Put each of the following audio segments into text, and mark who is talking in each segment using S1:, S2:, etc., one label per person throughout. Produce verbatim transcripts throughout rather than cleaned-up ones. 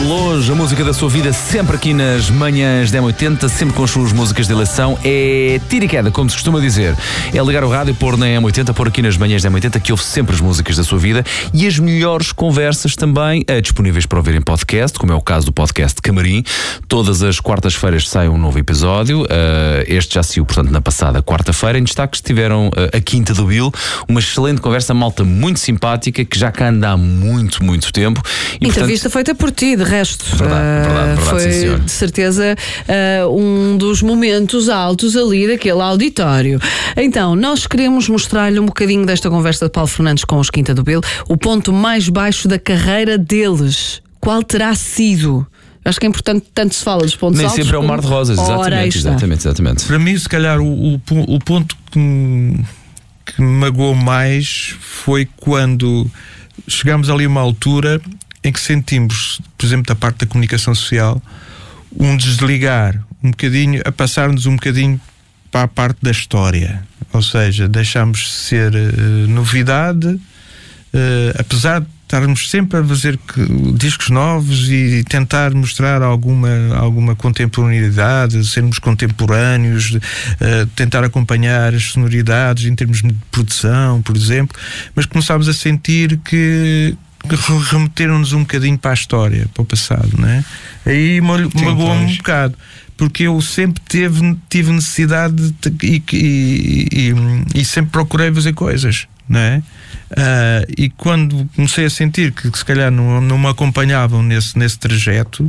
S1: longe, a música da sua vida, sempre aqui nas manhãs da M oitenta, sempre com as suas músicas de eleição. É tira e queda, como se costuma dizer. É ligar o rádio, pôr na M oitenta, pôr aqui nas manhãs da M oitenta, que ouve sempre as músicas da sua vida e as melhores conversas também eh, disponíveis para ouvir em podcast, como é o caso do podcast Camarim. Todas as quartas-feiras sai um novo episódio. Uh, este já saiu, portanto, na passada quarta-feira. Em destaque estiveram uh, a Quinta do Bill, uma excelente conversa, malta muito simpática, que já cá anda há muito, muito tempo.
S2: E, Entrevista portanto... feita por ti, de resto.
S1: Verdade,
S2: uh,
S1: verdade, verdade,
S2: foi,
S1: sim, senhor.
S2: De certeza, uh, um dos momentos altos ali daquele auditório. Então, nós queremos mostrar-lhe um bocadinho desta conversa de Paulo Fernandes com os Quinta do Bill, o ponto mais baixo da carreira deles. Qual terá sido? Acho que é importante, tanto se fala dos pontos
S1: Nem
S2: altos.
S1: Nem sempre é o mar de rosas, exatamente, exatamente, exatamente.
S3: Para mim, se calhar, o, o, o ponto que me, que me magoou mais foi quando chegámos ali a uma altura em que sentimos, por exemplo, da parte da comunicação social, um desligar um bocadinho, a passar-nos um bocadinho para a parte da história. Ou seja, deixámos de ser uh, novidade, uh, apesar de estarmos sempre a fazer discos novos e tentar mostrar alguma, alguma contemporaneidade, sermos contemporâneos, uh, tentar acompanhar as sonoridades em termos de produção, por exemplo, mas começámos a sentir que remeteram-nos um bocadinho para a história, para o passado, não é? Aí magoou-me um bocado, porque eu sempre teve, tive necessidade de, e, e, e, e sempre procurei fazer coisas, não é? Uh, e quando comecei a sentir que, que se calhar não, não me acompanhavam nesse, nesse trajeto,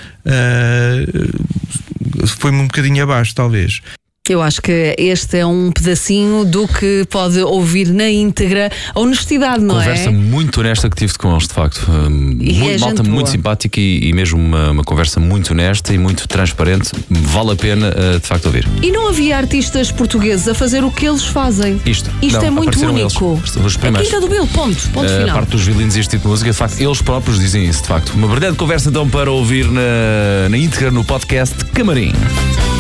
S3: uh, foi-me um bocadinho abaixo, talvez.
S2: Eu acho que este é um pedacinho do que pode ouvir na íntegra a honestidade, não
S1: conversa é? Conversa muito honesta que tive com eles, de facto. Muito, é malta muito simpática e, e mesmo uma, uma conversa muito honesta e muito transparente. Vale a pena, de facto, ouvir.
S2: E não havia artistas portugueses a fazer o que eles fazem.
S1: Isto,
S2: Isto
S1: não,
S2: é muito único.
S1: Eles, os primeiros.
S2: A Quinta do Bill, ponto. Ponto
S1: uh,
S2: final.
S1: A parte dos violinos e este tipo de música, de facto, eles próprios dizem isso, de facto. Uma verdade conversa, então, para ouvir na, na íntegra no podcast Camarim.